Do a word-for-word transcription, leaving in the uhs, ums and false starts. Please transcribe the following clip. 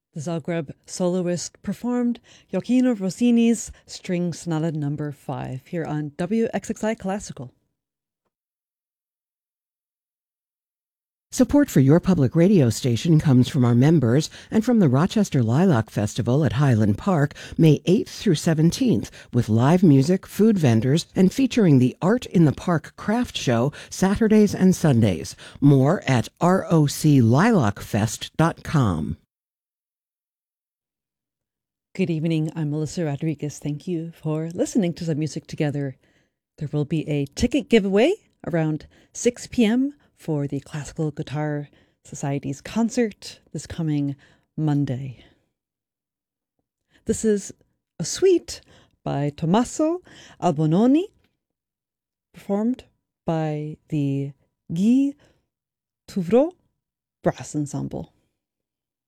The Zagreb soloist performed Gioacchino Rossini's String Sonata Number five here on W X X I Classical. Support for your public radio station comes from our members and from the Rochester Lilac Festival at Highland Park, May eighth through seventeenth, with live music, food vendors, and featuring the Art in the Park craft show Saturdays and Sundays. More at roc lilac fest dot com. Good evening, I'm Melissa Rodriguez. Thank you for listening to some music together. There will be a ticket giveaway around six p.m. for the Classical Guitar Society's concert this coming Monday. This is a suite by Tommaso Albononi, performed by the Guy Touvreau Brass Ensemble.